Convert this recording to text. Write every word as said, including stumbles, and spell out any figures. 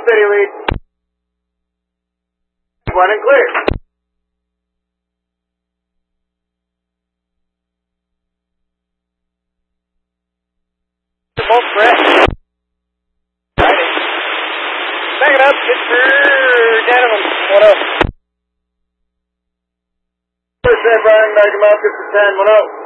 city lead. One and clear. Both Brett. Righty. Back it up. Pittsburgh. Gentlemen. one oh. First set, Brian. Back him up. It's a ten. one oh.